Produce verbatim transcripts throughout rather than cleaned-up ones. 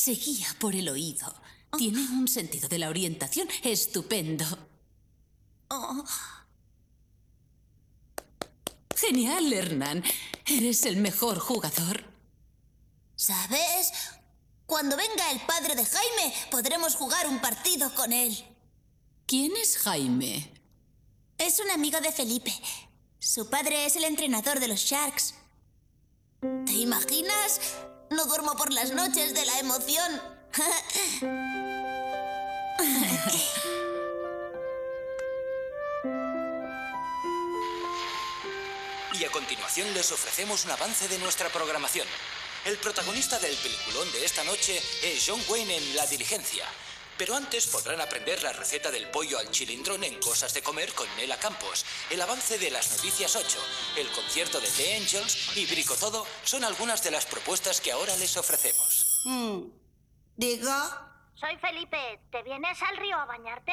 Se guía por el oído. Tiene un sentido de la orientación estupendo. Oh. Genial, Hernán. Eres el mejor jugador. ¿Sabes? Cuando venga el padre de Jaime, podremos jugar un partido con él. ¿Quién es Jaime? Es un amigo de Felipe. Su padre es el entrenador de los Sharks. ¿Te imaginas? No duermo por las noches de la emoción. Y a continuación les ofrecemos un avance de nuestra programación. El protagonista del peliculón de esta noche es John Wayne en La Diligencia. Pero antes podrán aprender la receta del pollo al chilindrón en Cosas de Comer con Nela Campos, el avance de las Noticias ocho, el concierto de The Angels y Bricotodo son algunas de las propuestas que ahora les ofrecemos. Mm. ¿Diga? Soy Felipe. ¿Te vienes al río a bañarte?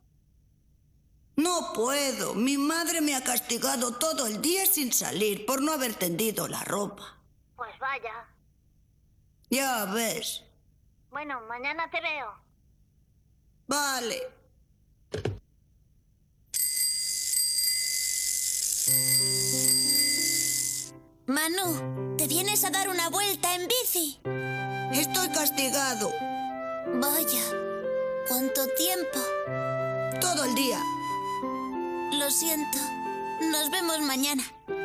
No puedo. Mi madre me ha castigado todo el día sin salir por no haber tendido la ropa. Pues vaya. Ya ves. Bueno, mañana te veo. Vale. Manu, ¿te vienes a dar una vuelta en bici? Estoy castigado. Vaya, ¿cuánto tiempo? Todo el día. Lo siento. Nos vemos mañana.